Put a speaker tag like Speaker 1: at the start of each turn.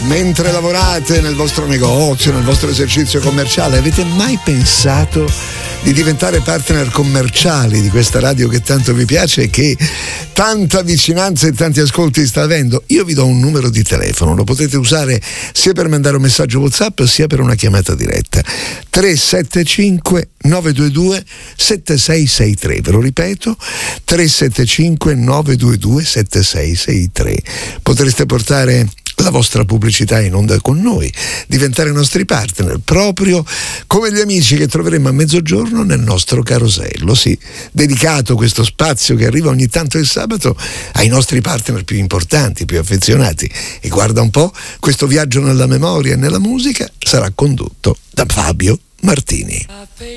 Speaker 1: Mentre lavorate nel vostro negozio, nel vostro esercizio commerciale, avete mai pensato di diventare partner commerciali di questa radio che tanto vi piace e che tanta vicinanza e tanti ascolti sta avendo? Io vi do un numero di telefono, lo potete usare sia per mandare un messaggio WhatsApp sia per una chiamata diretta. 375 922 7663, ve lo ripeto, 375 922 7663. Potreste portare la vostra pubblicità in onda con noi, diventare nostri partner, proprio come gli amici che troveremo a mezzogiorno nel nostro carosello, sì, dedicato questo spazio che arriva ogni tanto il sabato ai nostri partner più importanti, più affezionati. E guarda un po', questo viaggio nella memoria e nella musica sarà condotto da Fabio Martini.